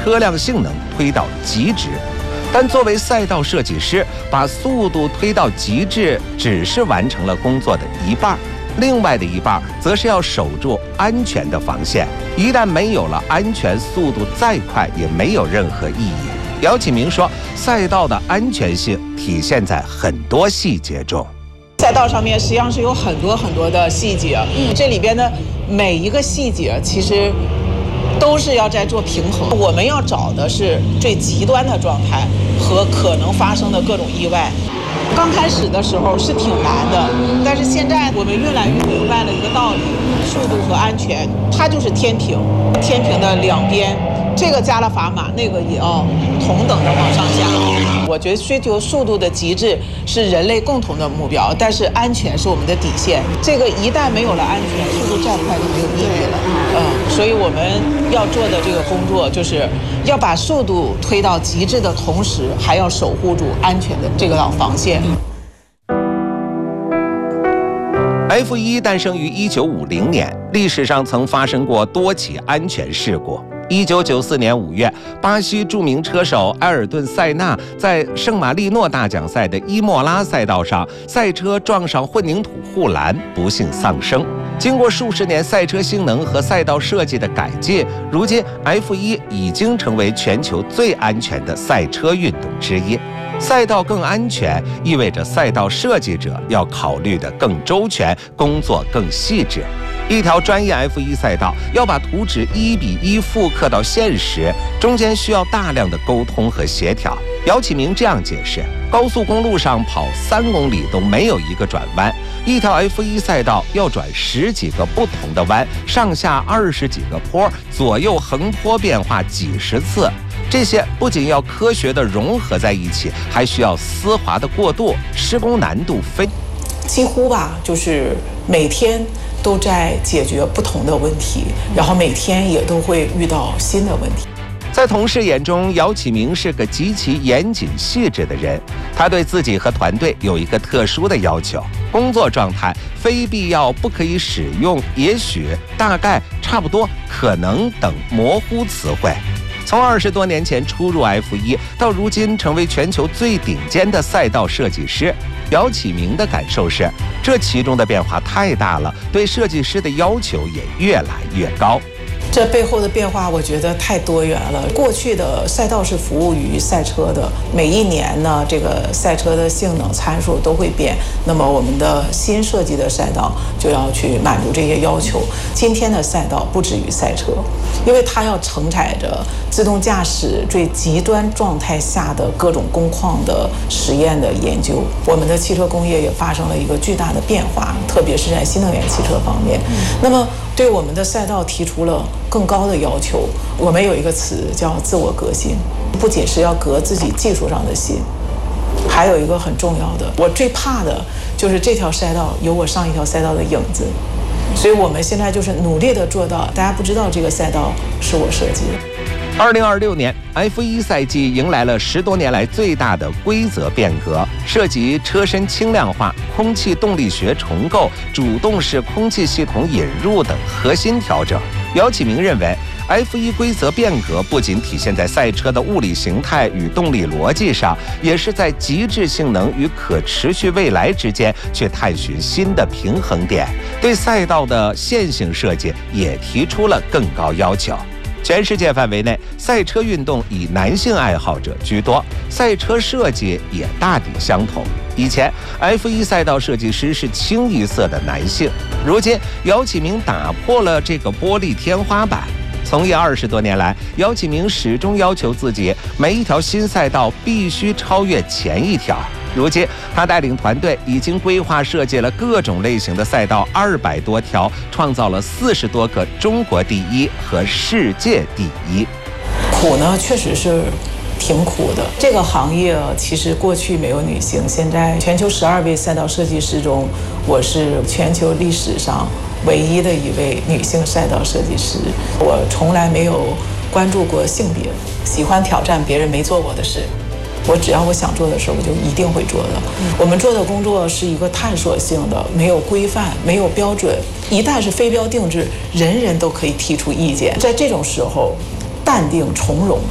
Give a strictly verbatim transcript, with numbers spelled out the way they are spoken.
车辆性能推到极致。但作为赛道设计师，把速度推到极致只是完成了工作的一半，另外的一半则是要守住安全的防线。一旦没有了安全，速度再快也没有任何意义。姚启明说，赛道的安全性体现在很多细节中。 赛道上面实际上是有很多很多的细节，嗯，这里边的每一个细节其实都是要在做平衡。我们要找的是最极端的状态和可能发生的各种意外。刚开始的时候是挺难的，但是现在我们越来越明白了一个道理：速度和安全，它就是天平，天平的两边，这个加了砝码，那个也要同等的往上加。我觉得追求速度的极致是人类共同的目标，但是安全是我们的底线。这个一旦没有了安全，速度再快就没有意义了。嗯，所以我们要做的这个工作，就是要把速度推到极致的同时，还要守护住安全的这个道防线。 F 一 诞生于一九五零年，历史上曾发生过多起安全事故。一九九四年五月，巴西著名车手埃尔顿·塞纳在圣马力诺大奖赛的伊莫拉赛道上，赛车撞上混凝土护栏，不幸丧生。经过数十年赛车性能和赛道设计的改进，如今 F 一 已经成为全球最安全的赛车运动之一。赛道更安全，意味着赛道设计者要考虑得更周全，工作更细致。一条专业 F 一 赛道要把图纸一比一复刻到现实，中间需要大量的沟通和协调。姚启明这样解释：高速公路上跑三公里都没有一个转弯，一条 F 一 赛道要转十几个不同的弯，上下二十几个坡，左右横坡变化几十次。这些不仅要科学的融合在一起，还需要丝滑的过渡，施工难度非几乎吧，就是每天都在解决不同的问题，然后每天也都会遇到新的问题。 在同事眼中，姚启明是个极其严谨细致的人。他对自己和团队有一个特殊的要求：工作状态非必要不可以使用也许、大概、差不多、可能等模糊词汇。从二十多年前初入 F 一，到如今成为全球最顶尖的赛道设计师，姚启明的感受是，这其中的变化太大了，对设计师的要求也越来越高。 这背后的变化，我觉得太多元了。过去的赛道是服务于赛车的，每一年呢，这个赛车的性能参数都会变，那么我们的新设计的赛道就要去满足这些要求。今天的赛道不止于赛车，因为它要承载着自动驾驶最极端状态下的各种工况的实验的研究。我们的汽车工业也发生了一个巨大的变化，特别是在新能源汽车方面。那么对我们的赛道提出了更高的要求。我们有一个词叫自我革新，不仅是要革自己技术上的新，还有一个很重要的，我最怕的就是这条赛道有我上一条赛道的影子。所以我们现在就是努力的做到，大家不知道这个赛道是我设计的。 二零二六年 F 一 赛季迎来了十多年来最大的规则变革，涉及车身轻量化、空气动力学重构、主动式空气系统引入等核心调整。姚启明认为 F 一 规则变革不仅体现在赛车的物理形态与动力逻辑上，也是在极致性能与可持续未来之间去探寻新的平衡点，对赛道的线性设计也提出了更高要求。全世界范围内，赛车运动以男性爱好者居多，赛车设计也大抵相同。以前 F 一 赛道设计师是清一色的男性，如今姚启明打破了这个玻璃天花板。从业二十多年来，姚启明始终要求自己每一条新赛道必须超越前一条。如今他带领团队已经规划设计了各种类型的赛道二百多条，创造了四十多个中国第一和世界第一。 苦呢，确实是挺苦的。这个行业其实过去没有女性，现在全球十二位赛道设计师中，我是全球历史上唯一的一位女性赛道设计师。我从来没有关注过性别，喜欢挑战别人没做过的事。我只要我想做的事，我就一定会做的。我们做的工作是一个探索性的，没有规范，没有标准。一旦是非标定制，人人都可以提出意见。在这种时候，淡定从容